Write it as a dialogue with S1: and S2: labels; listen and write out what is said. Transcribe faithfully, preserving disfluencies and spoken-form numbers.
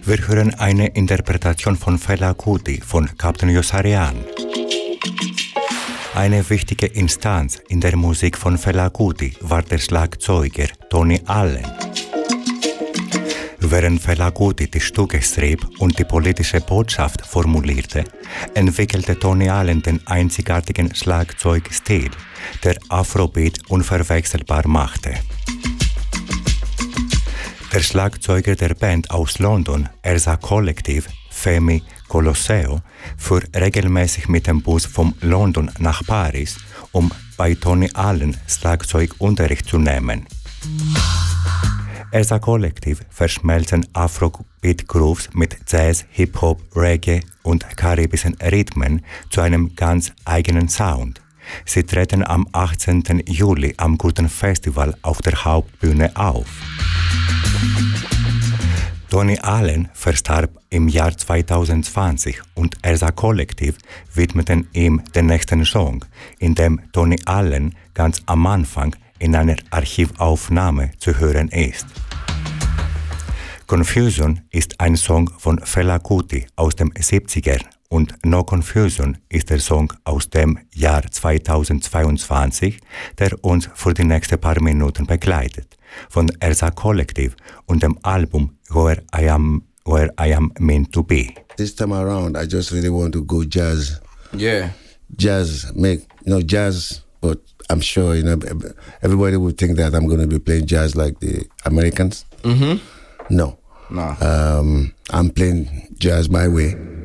S1: Wir hören eine Interpretation von Fela Kuti von Captain Yossarian. Eine wichtige Instanz in der Musik von Fela Kuti war der Schlagzeuger Tony Allen. Während Fela Kuti die Stücke schrieb und die politische Botschaft formulierte, entwickelte Tony Allen den einzigartigen Schlagzeugstil, der Afrobeat unverwechselbar machte. Der Schlagzeuger der Band aus London, Erza Collective, Femi Colosseo, fuhr regelmäßig mit dem Bus von London nach Paris, um bei Tony Allen Schlagzeugunterricht zu nehmen. Erza Collective verschmelzen Afrobeat-Grooves mit Jazz, Hip-Hop, Reggae und karibischen Rhythmen zu einem ganz eigenen Sound. Sie treten am achtzehnten Juli am Guten Festival auf der Hauptbühne auf. Tony Allen verstarb im Jahr zweitausendzwanzig und Erza Collective widmeten ihm den nächsten Song, in dem Tony Allen ganz am Anfang in einer Archivaufnahme zu hören ist. Confusion ist ein Song von Fela Kuti aus dem siebziger und No Confusion ist der Song aus dem Jahr zweitausendzweiundzwanzig, der uns für die nächsten paar Minuten begleitet, von Erza Collective und dem Album Where I Am, Where I Am Meant to Be.
S2: This time around, I just really want to go jazz.
S3: Yeah.
S2: Jazz, make, you know, jazz, but I'm sure, you know, everybody would think that I'm going to be playing jazz like the Americans.
S3: Mm-hmm.
S2: No.
S3: Nah.
S2: Um, I'm playing jazz my way.